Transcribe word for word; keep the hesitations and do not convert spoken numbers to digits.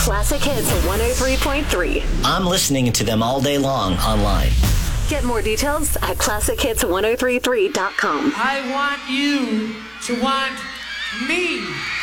Classic Hits one oh three point three. I'm listening to them all day long online. Get more details at classic hits one oh three three dot com. I want you to want me.